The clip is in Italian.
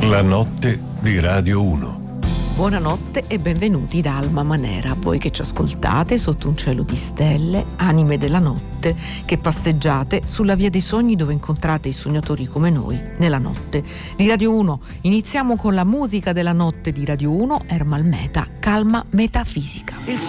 La notte di Radio 1. Buonanotte e benvenuti da Alma Manera, voi che ci ascoltate sotto un cielo di stelle, anime della notte, che passeggiate sulla via dei sogni dove incontrate i sognatori come noi nella notte. Di Radio 1 iniziamo con la musica della notte di Radio 1, Ermal Meta, Calma Metafisica.